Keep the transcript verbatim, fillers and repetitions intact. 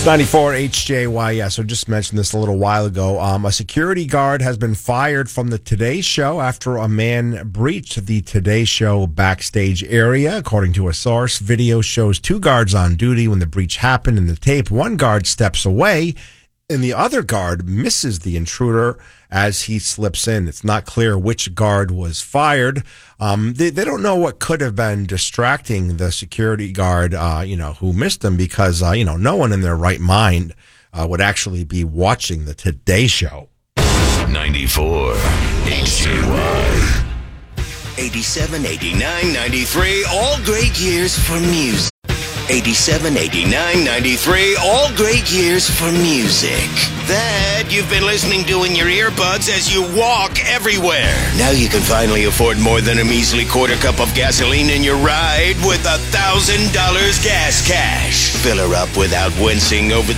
ninety-four H J Y. Yeah, so just mentioned this a little while ago. Um, a security guard has been fired from the Today Show after a man breached the Today Show backstage area. According to a source, video shows two guards on duty when the breach happened. In the tape, one guard steps away and the other guard misses the intruder as he slips in. It's not clear which guard was fired. Um, they, they don't know what could have been distracting the security guard, uh, you know, who missed him because, uh, you know, no one in their right mind uh, would actually be watching the Today Show. ninety-four H J Y. eighty-seven, eighty-nine, ninety-three, all great years for music. eighty-seven, eighty-nine, ninety-three, all great years for music. That you've been listening to in your earbuds as you walk everywhere. Now you can finally afford more than a measly quarter cup of gasoline in your ride with a thousand dollars gas cash. Fill her up without wincing over